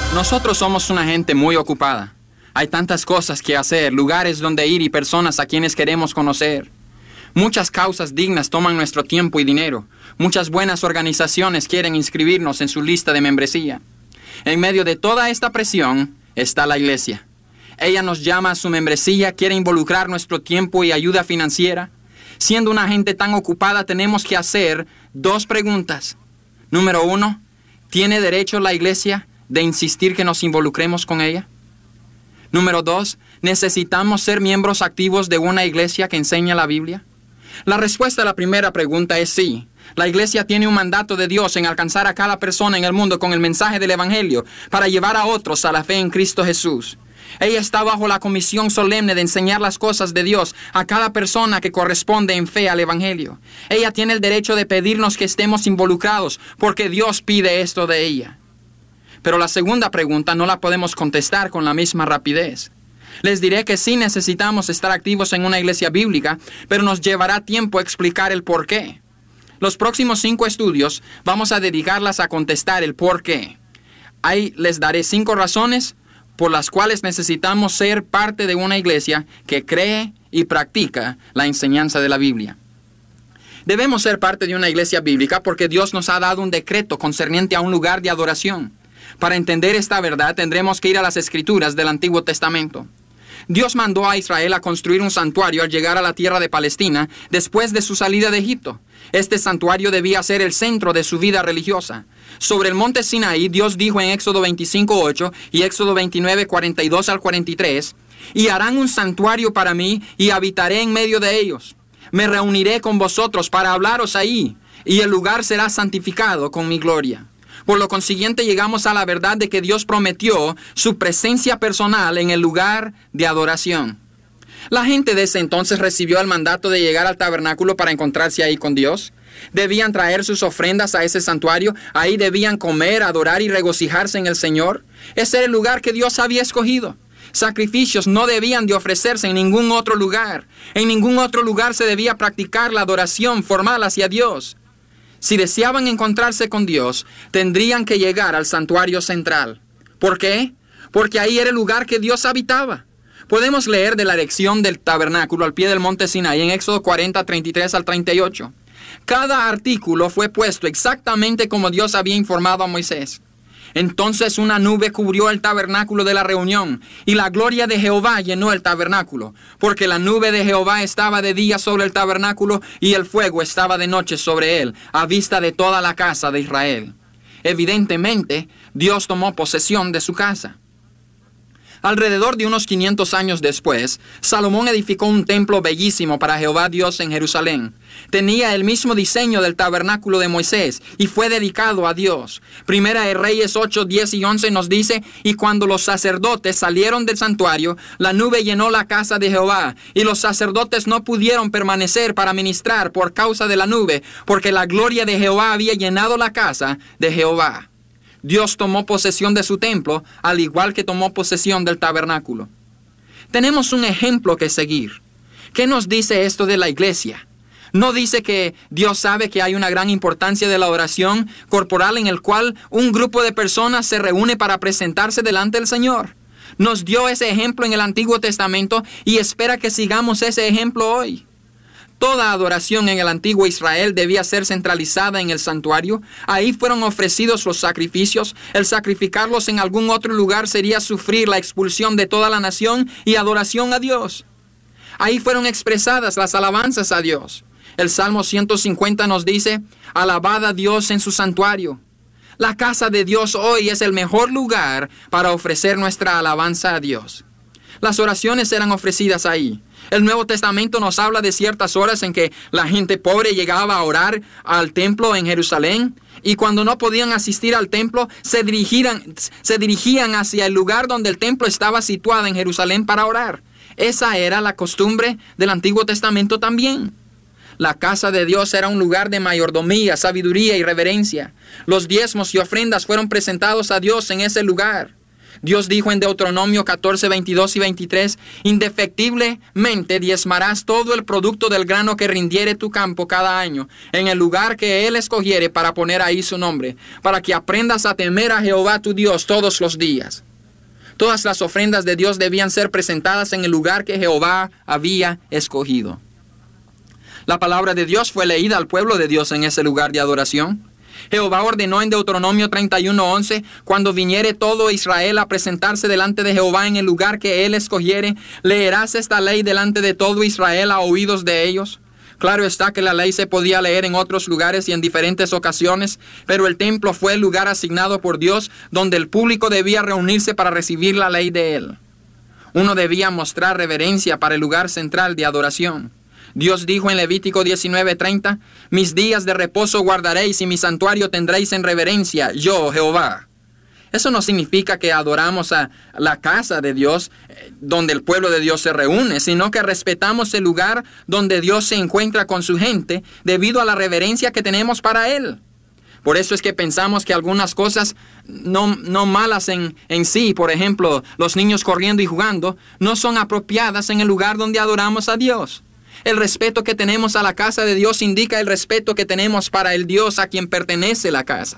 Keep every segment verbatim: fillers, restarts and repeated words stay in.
Nosotros somos una gente muy ocupada. Hay tantas cosas que hacer, lugares donde ir y personas a quienes queremos conocer. Muchas causas dignas toman nuestro tiempo y dinero. Muchas buenas organizaciones quieren inscribirnos en su lista de membresía. En medio de toda esta presión está la iglesia. Ella nos llama a su membresía, quiere involucrar nuestro tiempo y ayuda financiera. Siendo una gente tan ocupada, tenemos que hacer dos preguntas. Número uno, ¿tiene derecho la iglesia de insistir que nos involucremos con ella? Número dos, ¿necesitamos ser miembros activos de una iglesia que enseña la Biblia? La respuesta a la primera pregunta es sí. La iglesia tiene un mandato de Dios en alcanzar a cada persona en el mundo con el mensaje del Evangelio para llevar a otros a la fe en Cristo Jesús. Ella está bajo la comisión solemne de enseñar las cosas de Dios a cada persona que corresponde en fe al Evangelio. Ella tiene el derecho de pedirnos que estemos involucrados porque Dios pide esto de ella. Pero la segunda pregunta no la podemos contestar con la misma rapidez. Les diré que sí necesitamos estar activos en una iglesia bíblica, pero nos llevará tiempo explicar el por qué. Los próximos cinco estudios vamos a dedicarlas a contestar el por qué. Ahí les daré cinco razones por las cuales necesitamos ser parte de una iglesia que cree y practica la enseñanza de la Biblia. Debemos ser parte de una iglesia bíblica porque Dios nos ha dado un decreto concerniente a un lugar de adoración. Para entender esta verdad tendremos que ir a las Escrituras del Antiguo Testamento. Dios mandó a Israel a construir un santuario al llegar a la tierra de Palestina después de su salida de Egipto. Este santuario debía ser el centro de su vida religiosa. Sobre el monte Sinaí, Dios dijo en Éxodo veinticinco ocho y Éxodo veintinueve cuarenta y dos al cuarenta y tres, «Y harán un santuario para mí, y habitaré en medio de ellos. Me reuniré con vosotros para hablaros ahí, y el lugar será santificado con mi gloria». Por lo consiguiente, llegamos a la verdad de que Dios prometió su presencia personal en el lugar de adoración. La gente de ese entonces recibió el mandato de llegar al tabernáculo para encontrarse ahí con Dios. Debían traer sus ofrendas a ese santuario. Ahí debían comer, adorar y regocijarse en el Señor. Ese era el lugar que Dios había escogido. Sacrificios no debían de ofrecerse en ningún otro lugar. En ningún otro lugar se debía practicar la adoración formal hacia Dios. Si deseaban encontrarse con Dios, tendrían que llegar al santuario central. ¿Por qué? Porque ahí era el lugar que Dios habitaba. Podemos leer de la erección del tabernáculo al pie del monte Sinaí en Éxodo cuarenta, treinta y tres al treinta y ocho. Cada artículo fue puesto exactamente como Dios había informado a Moisés. Entonces una nube cubrió el tabernáculo de la reunión, y la gloria de Jehová llenó el tabernáculo, porque la nube de Jehová estaba de día sobre el tabernáculo, y el fuego estaba de noche sobre él, a vista de toda la casa de Israel. Evidentemente, Dios tomó posesión de su casa. Alrededor de unos quinientos años después, Salomón edificó un templo bellísimo para Jehová Dios en Jerusalén. Tenía el mismo diseño del tabernáculo de Moisés y fue dedicado a Dios. Primera de Reyes ocho, diez y once nos dice: «Y cuando los sacerdotes salieron del santuario, la nube llenó la casa de Jehová, y los sacerdotes no pudieron permanecer para ministrar por causa de la nube, porque la gloria de Jehová había llenado la casa de Jehová». Dios tomó posesión de su templo, al igual que tomó posesión del tabernáculo. Tenemos un ejemplo que seguir. ¿Qué nos dice esto de la iglesia? ¿No dice que Dios sabe que hay una gran importancia de la oración corporal en el cual un grupo de personas se reúne para presentarse delante del Señor? Nos dio ese ejemplo en el Antiguo Testamento y espera que sigamos ese ejemplo hoy. Toda adoración en el antiguo Israel debía ser centralizada en el santuario. Ahí fueron ofrecidos los sacrificios. El sacrificarlos en algún otro lugar sería sufrir la expulsión de toda la nación y adoración a Dios. Ahí fueron expresadas las alabanzas a Dios. El Salmo ciento cincuenta nos dice: «Alabad a Dios en su santuario». La casa de Dios hoy es el mejor lugar para ofrecer nuestra alabanza a Dios. Las oraciones eran ofrecidas ahí. El Nuevo Testamento nos habla de ciertas horas en que la gente pobre llegaba a orar al templo en Jerusalén, y cuando no podían asistir al templo, se dirigían, se dirigían hacia el lugar donde el templo estaba situado en Jerusalén para orar. Esa era la costumbre del Antiguo Testamento también. La casa de Dios era un lugar de mayordomía, sabiduría y reverencia. Los diezmos y ofrendas fueron presentados a Dios en ese lugar. Dios dijo en Deuteronomio catorce, veintidós y veintitrés, indefectiblemente diezmarás todo el producto del grano que rindiere tu campo cada año, en el lugar que Él escogiere para poner ahí su nombre, para que aprendas a temer a Jehová tu Dios todos los días. Todas las ofrendas de Dios debían ser presentadas en el lugar que Jehová había escogido. La palabra de Dios fue leída al pueblo de Dios en ese lugar de adoración. Jehová ordenó en Deuteronomio treinta y uno, once, cuando viniere todo Israel a presentarse delante de Jehová en el lugar que Él escogiere, leerás esta ley delante de todo Israel a oídos de ellos. Claro está que la ley se podía leer en otros lugares y en diferentes ocasiones, pero el templo fue el lugar asignado por Dios donde el público debía reunirse para recibir la ley de Él. Uno debía mostrar reverencia para el lugar central de adoración. Dios dijo en Levítico diecinueve, treinta, mis días de reposo guardaréis y mi santuario tendréis en reverencia, yo, Jehová. Eso no significa que adoramos a la casa de Dios, donde el pueblo de Dios se reúne, sino que respetamos el lugar donde Dios se encuentra con su gente debido a la reverencia que tenemos para Él. Por eso es que pensamos que algunas cosas no, no malas en, en sí, por ejemplo, los niños corriendo y jugando, no son apropiadas en el lugar donde adoramos a Dios. El respeto que tenemos a la casa de Dios indica el respeto que tenemos para el Dios a quien pertenece la casa.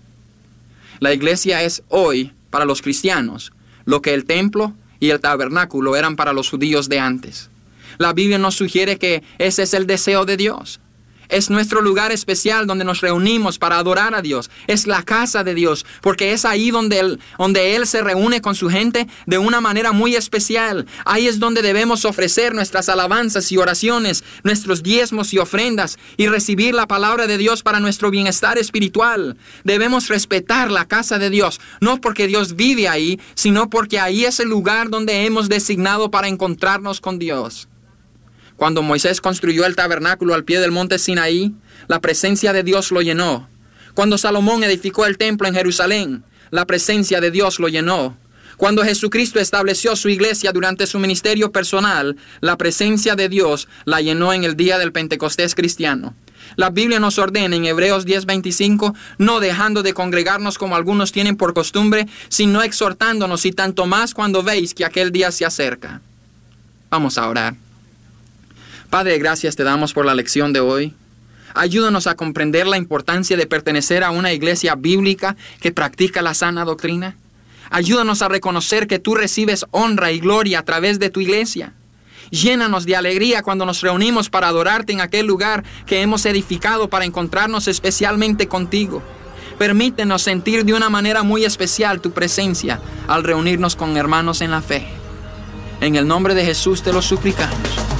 La iglesia es hoy, para los cristianos, lo que el templo y el tabernáculo eran para los judíos de antes. La Biblia nos sugiere que ese es el deseo de Dios. Es nuestro lugar especial donde nos reunimos para adorar a Dios. Es la casa de Dios, porque es ahí donde Él, donde Él se reúne con su gente de una manera muy especial. Ahí es donde debemos ofrecer nuestras alabanzas y oraciones, nuestros diezmos y ofrendas, y recibir la palabra de Dios para nuestro bienestar espiritual. Debemos respetar la casa de Dios, no porque Dios vive ahí, sino porque ahí es el lugar donde hemos designado para encontrarnos con Dios. Cuando Moisés construyó el tabernáculo al pie del monte Sinaí, la presencia de Dios lo llenó. Cuando Salomón edificó el templo en Jerusalén, la presencia de Dios lo llenó. Cuando Jesucristo estableció su iglesia durante su ministerio personal, la presencia de Dios la llenó en el día del Pentecostés cristiano. La Biblia nos ordena en Hebreos diez, veinticinco, no dejando de congregarnos como algunos tienen por costumbre, sino exhortándonos y tanto más cuando veis que aquel día se acerca. Vamos a orar. Padre, gracias te damos por la lección de hoy. Ayúdanos a comprender la importancia de pertenecer a una iglesia bíblica que practica la sana doctrina. Ayúdanos a reconocer que tú recibes honra y gloria a través de tu iglesia. Llénanos de alegría cuando nos reunimos para adorarte en aquel lugar que hemos edificado para encontrarnos especialmente contigo. Permítenos sentir de una manera muy especial tu presencia al reunirnos con hermanos en la fe. En el nombre de Jesús te lo suplicamos.